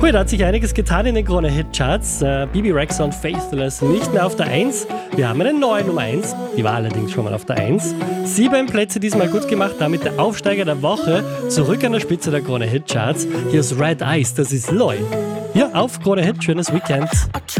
Hui, da hat sich einiges getan in den Krone-Hit-Charts. Bibi Rexa und Faithless nicht mehr auf der 1. Wir haben eine neue Nummer 1. Die war allerdings schon mal auf der 1. 7 Plätze diesmal gut gemacht, damit der Aufsteiger der Woche zurück an der Spitze der Krone-Hit-Charts. Hier ist Red Eyes, das ist Loy. Hier auf Krone-Hit, schönes Weekend.